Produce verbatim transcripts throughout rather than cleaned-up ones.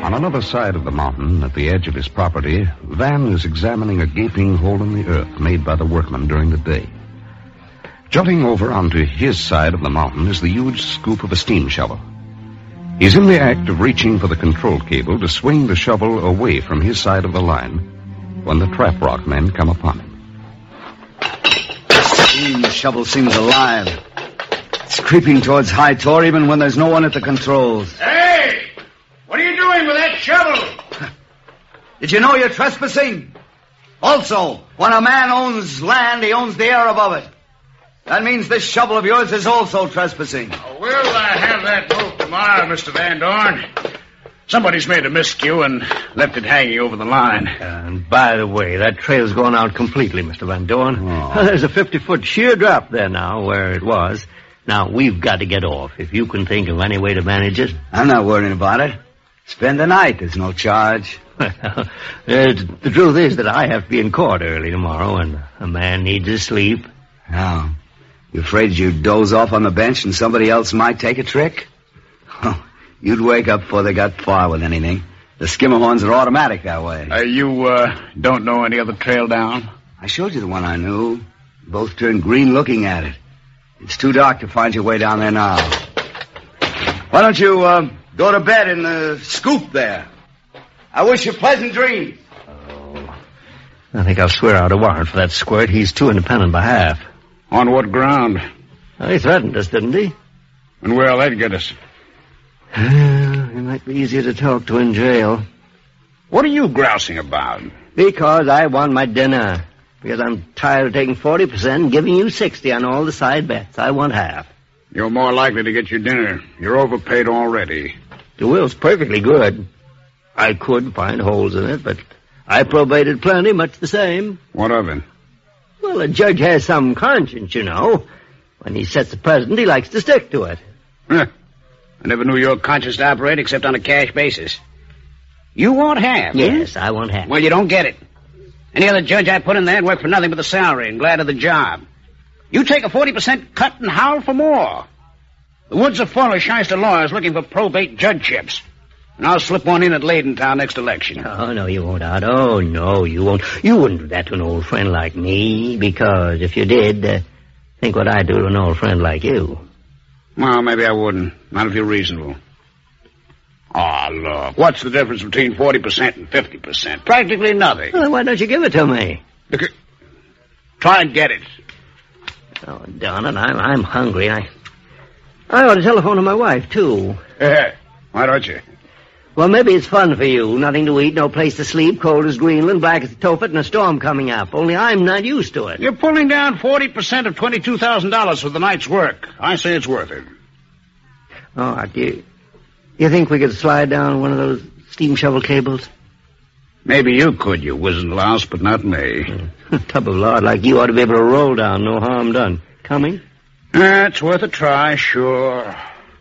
On another side of the mountain, at the edge of his property, Van is examining a gaping hole in the earth made by the workmen during the day. Jutting over onto his side of the mountain is the huge scoop of a steam shovel. He's in the act of reaching for the control cable to swing the shovel away from his side of the line when the trap rock men come upon him. Mm, the shovel seems alive. It's creeping towards High Tor even when there's no one at the controls. Hey! What are you doing with that shovel? Did you know you're trespassing? Also, when a man owns land, he owns the air above it. That means this shovel of yours is also trespassing. Oh, we'll uh, have that moved tomorrow, Mister Van Dorn. Somebody's made a miscue and left it hanging over the line. And by the way, that trail's gone out completely, Mister Van Dorn. Oh. There's a fifty-foot sheer drop there now where it was. Now, we've got to get off. If you can think of any way to manage it. I'm not worrying about it. Spend the night. There's no charge. Well, the truth is that I have to be in court early tomorrow, and a man needs his sleep. Now, you afraid you'd doze off on the bench and somebody else might take a trick? Oh, you'd wake up before they got far with anything. The skimmerhorns are automatic that way. Uh, you uh, don't know any other trail down? I showed you the one I knew. Both turned green looking at it. It's too dark to find your way down there now. Why don't you uh, go to bed in the scoop there? I wish you pleasant dreams. Oh, I think I'll swear out a warrant for that squirt. He's too independent by half. On what ground? Well, he threatened us, didn't he? And where'll that get us? He might be easier to talk to in jail. What are you grousing about? Because I want my dinner. Because I'm tired of taking forty percent and giving you sixty on all the side bets. I want half. You're more likely to get your dinner. You're overpaid already. The will's perfectly good. I could find holes in it, but I probated plenty, much the same. What of it? Well, a judge has some conscience, you know. When he sets a precedent, he likes to stick to it. Huh. I never knew your conscience to operate except on a cash basis. You want half? Yes, huh? I want half. Well, you don't get it. Any other judge I put in there'd work for nothing but the salary and glad of the job. You take a forty percent cut and howl for more. The woods are full of shyster lawyers looking for probate judgeships. And I'll slip one in at Ladentown next election. Oh, no, you won't, Art. Oh, no, you won't. You wouldn't do that to an old friend like me, because if you did, uh, think what I'd do to an old friend like you. Well, maybe I wouldn't. Not if you're reasonable. Oh, look, what's the difference between forty percent and fifty percent? Practically nothing. Well, why don't you give it to me? Look, try and get it. Oh, darn it, I'm, I'm hungry. I, I ought to telephone to my wife, too. Yeah, why don't you? Well, maybe it's fun for you. Nothing to eat, no place to sleep, cold as Greenland, black as Tophet, and a storm coming up. Only I'm not used to it. You're pulling down forty percent of twenty-two thousand dollars for the night's work. I say it's worth it. Oh, do you, you think we could slide down one of those steam shovel cables? Maybe you could, you wizened louse, but not me. Tub of lard like you ought to be able to roll down, no harm done. Coming? Uh, it's worth a try, sure.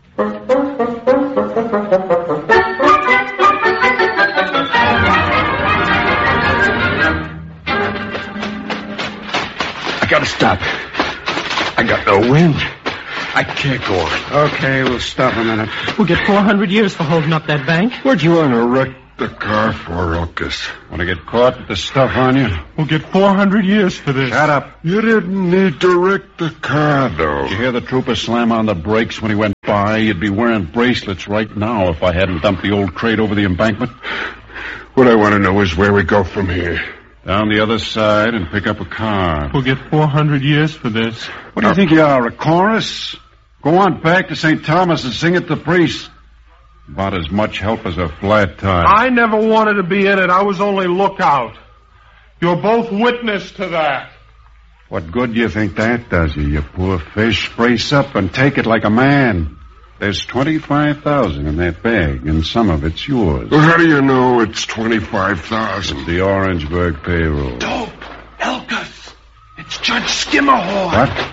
I gotta stop. I got no wind. I can't go on. Okay, we'll stop a minute. We'll get four hundred years for holding up that bank. What'd you want to wreck the car for, Elkus? Want to get caught with the stuff on you? We'll get four hundred years for this. Shut up. You didn't need to wreck the car, though. Did you hear the trooper slam on the brakes when he went by? You'd be wearing bracelets right now if I hadn't dumped the old crate over the embankment. What I want to know is where we go from here. Down the other side and pick up a car. We'll get four hundred years for this. What do you think you are, a chorus? Go on back to Saint Thomas and sing it to priest. About as much help as a flat tire. I never wanted to be in it. I was only lookout. You're both witness to that. What good do you think that does you, you poor fish? Brace up and take it like a man. There's twenty-five thousand in that bag, and some of it's yours. Well, how do you know it's twenty-five thousand? The Orangeburg payroll. Dope! Elkus! It's Judge Skimmerhorn! What?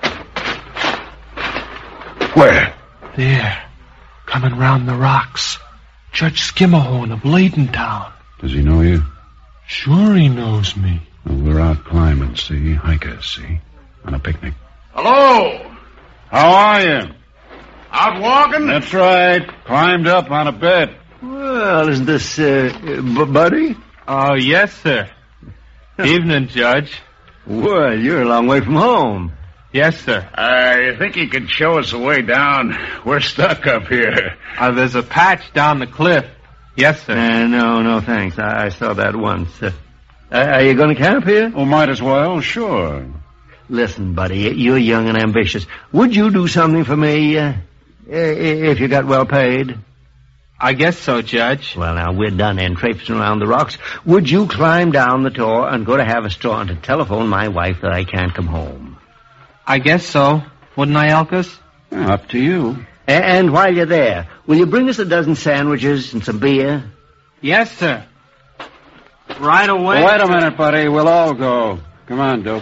Where? There. Coming round the rocks. Judge Skimmerhorn of Ladentown. Does he know you? Sure he knows me. Well, we're out climbing, see? Hikers, see? On a picnic. Hello! How are you? Out walking? That's right. Climbed up on a bed. Well, Well, isn't this, uh, B- Buddy? Oh, yes, sir. Evening, Judge. Well, you're a long way from home. Yes, sir. I think you could show us the way down. We're stuck up here. Uh, there's a patch down the cliff. Yes, sir. Uh, no, no, thanks. I, I saw that once. Uh, are you going to camp here? Oh, might as well, sure. Listen, buddy, you're young and ambitious. Would you do something for me, uh, if you got well paid? I guess so, Judge. Well, now, we're done in traipsing around the rocks. Would you climb down the tor and go to Haverstraw and to telephone my wife that I can't come home? I guess so. Wouldn't I, Elkus? Well, up to you. And, and while you're there, will you bring us a dozen sandwiches and some beer? Yes, sir. Right away. Oh, wait a minute, buddy. We'll all go. Come on, Dope.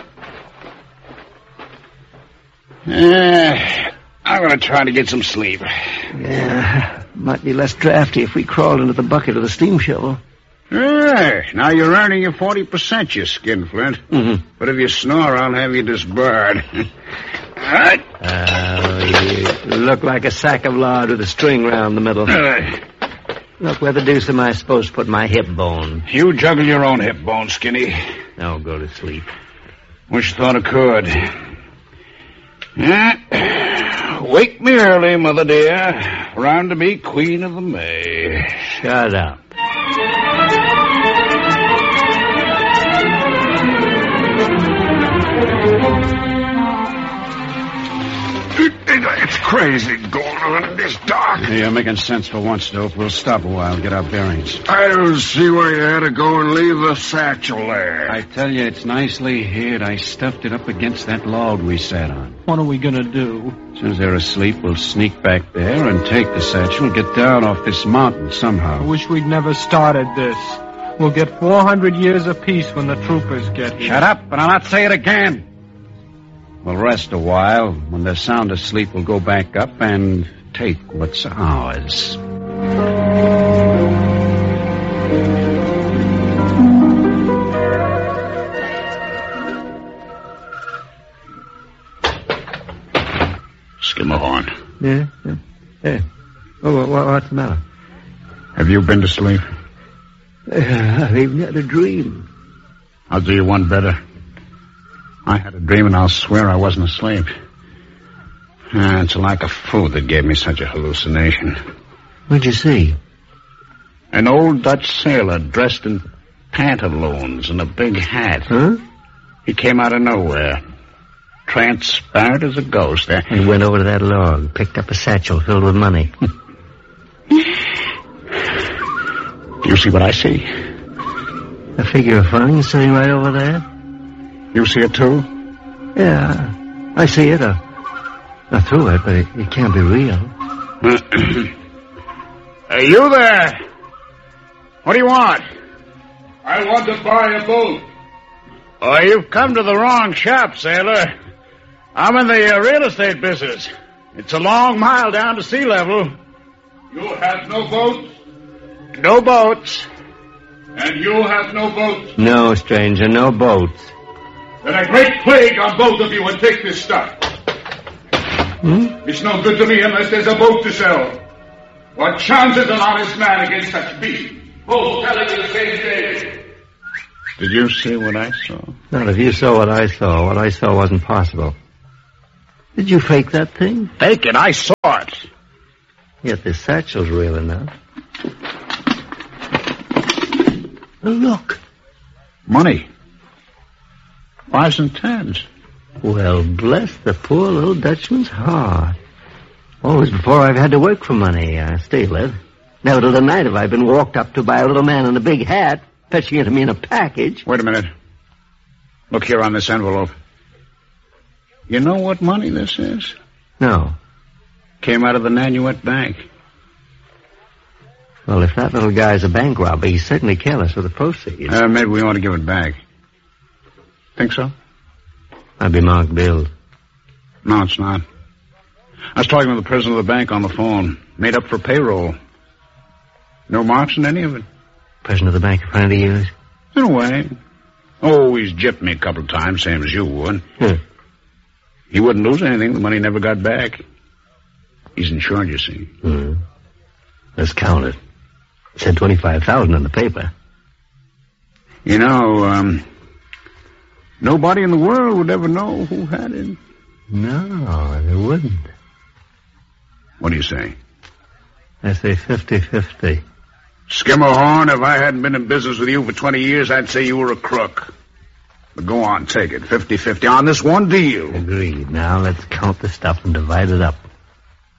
Yeah, I'm going to try to get some sleep. Yeah, might be less drafty if we crawled into the bucket of the steam shovel. Hey, now you're earning your forty percent, you skinflint. Mm-hmm. But if you snore, I'll have you disbarred. All right? Oh, you look like a sack of lard with a string round the middle. Uh, Look, where the deuce am I supposed to put my hip bone? you juggle your own hip bone, Skinny. Now go to sleep. Wish thought I could. Yeah. Wake me early, mother dear. Round to be queen of the May. Shut up. It's crazy going on in this dark. Yeah, you're making sense for once, Dope. We'll stop a while and get our bearings. I don't see why you had to go and leave the satchel there. I tell you, it's nicely hid. I stuffed it up against that log we sat on. What are we gonna do? As soon as they're asleep, we'll sneak back there and take the satchel and get down off this mountain I somehow. wish we'd never started this. We'll get four hundred years of peace when the troopers get here. Shut up, and I'll not say it again. We'll rest a while. When they're sound asleep, we'll go back up and take what's ours. Skimmerhorn. Yeah, yeah. Yeah. Oh, what, what's the matter? Have you been to sleep? Uh, I've even had a dream. I'll do you one better. I had a dream, and I'll swear I wasn't asleep. Ah, it's a lack of food that gave me such a hallucination. What'd you see? An old Dutch sailor dressed in pantaloons and a big hat. Huh? He came out of nowhere, transparent as a ghost. There. He went over to that log, picked up a satchel filled with money. You see what I see? A figure of fun sitting right over there? You see it too? Yeah, I see it. Uh, not through it, but it, it can't be real. Hey, you there? What do you want? I want to buy a boat. Oh, you've come to the wrong shop, sailor. I'm in the uh, real estate business. It's a long mile down to sea level. You have no boats? No boats. And you have no boats? No, stranger, no boats. Then a great plague on both of you and take this stuff. Hmm? It's no good to me unless there's a boat to sell. What chance is an honest man against such beast? Both telling you the same day. Did you see what I saw? Not if you saw what I saw. What I saw wasn't possible. Did you fake that thing? Fake it, I saw it. Yet this satchel's real enough. Oh, look. Money. Fives and tens. Well, bless the poor little Dutchman's heart. Always before I've had to work for money, I steal it. Never till tonight have I been walked up to by a little man in a big hat, fetching it to me in a package. Wait a minute. Look here on this envelope. You know what money this is? No. Came out of the Nanuet Bank. Well, if that little guy's a bank robber, he's certainly careless with the proceeds. Uh, maybe we ought to give it back. Think so? I'd be marked billed. No, it's not. I was talking to the president of the bank on the phone. Made up for payroll. No marks in any of it. President of the bank in front of you? In a way. Oh, he's gypped me a couple of times, same as you would. Hmm. He wouldn't lose anything. The money never got back. He's insured, you see. Hmm. Let's count it. It said twenty-five thousand in the paper. You know, um, nobody in the world would ever know who had it. No, they wouldn't. What do you say? I say fifty-fifty. Skimmerhorn, if I hadn't been in business with you for twenty years, I'd say you were a crook. But go on, take it. fifty-fifty on this one deal. Agreed. Now let's count the stuff and divide it up.